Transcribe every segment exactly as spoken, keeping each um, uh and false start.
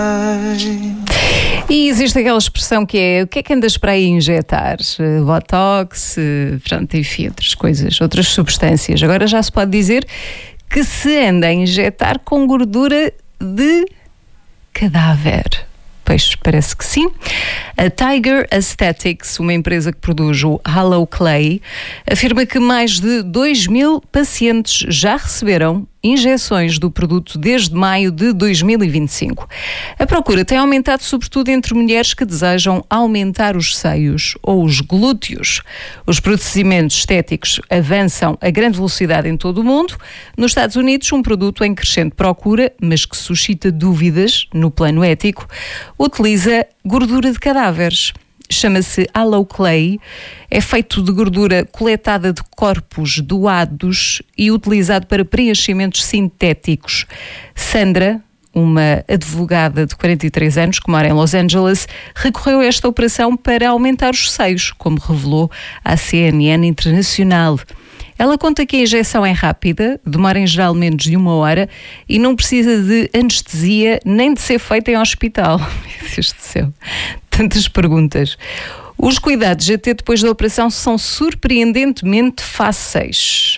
E existe aquela expressão que é: o que é que andas para aí injetar? Uh, Botox, uh, pronto, enfim, outras coisas, outras substâncias. Agora já se pode dizer que se anda a injetar com gordura de cadáver. Pois, parece que sim. A Tiger Aesthetics, uma empresa que produz o Hollow Clay, afirma que mais de dois mil pacientes já receberam injeções do produto desde maio de dois mil e vinte e cinco. A procura tem aumentado sobretudo entre mulheres que desejam aumentar os seios ou os glúteos. Os procedimentos estéticos avançam a grande velocidade em todo o mundo. Nos Estados Unidos, um produto em crescente procura, mas que suscita dúvidas no plano ético, utiliza gordura de cadáveres. Chama-se Hollow Clay, é feito de gordura coletada de corpos doados e utilizado para preenchimentos sintéticos. Sandra, uma advogada de quarenta e três anos que mora em Los Angeles, recorreu a esta operação para aumentar os seios, como revelou à C N N Internacional. Ela conta que a injeção é rápida, demora em geral menos de uma hora e não precisa de anestesia nem de ser feita em hospital. Meu Deus do céu, tantas perguntas. Os cuidados a ter depois da operação são surpreendentemente fáceis.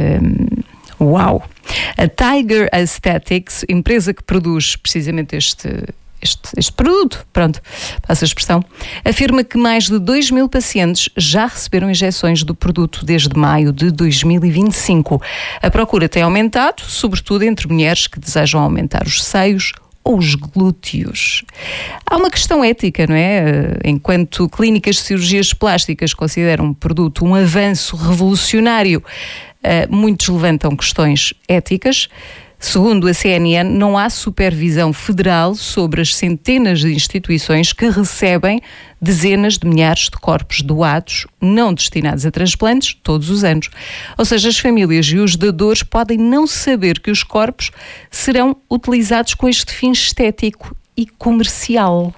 Um, uau! A Tiger Aesthetics, empresa que produz precisamente este... Este, este produto, pronto, passa a expressão, afirma que mais de dois mil pacientes já receberam injeções do produto desde maio de dois mil e vinte e cinco. A procura tem aumentado, sobretudo entre mulheres que desejam aumentar os seios ou os glúteos. Há uma questão ética, não é? Enquanto clínicas de cirurgias plásticas consideram o produto um avanço revolucionário, muitos levantam questões éticas. Segundo a C N N, não há supervisão federal sobre as centenas de instituições que recebem dezenas de milhares de corpos doados, não destinados a transplantes, todos os anos. Ou seja, as famílias e os dadores podem não saber que os corpos serão utilizados com este fim estético e comercial.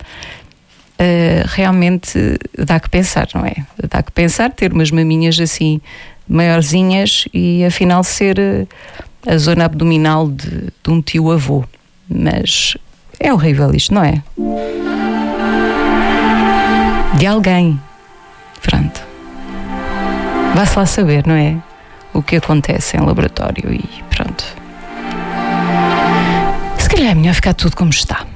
Uh, realmente dá que pensar, não é? Dá que pensar ter umas maminhas assim maiorzinhas e afinal ser... Uh, a zona abdominal de, de um tio-avô. Mas é horrível isto, não é? De alguém. Pronto. Vá-se lá saber, não é? O que acontece em laboratório e pronto. Se calhar é melhor ficar tudo como está.